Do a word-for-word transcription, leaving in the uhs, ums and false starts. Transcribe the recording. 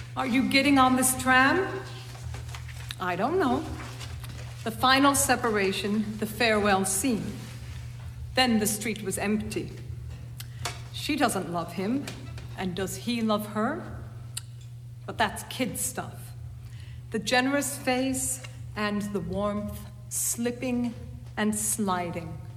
Are you getting on this tram? I don't know. The final separation, the farewell scene. Then the street was empty. She doesn't love him, and does he love her? But that's kid stuff. The generous face and the warmth, slipping and sliding.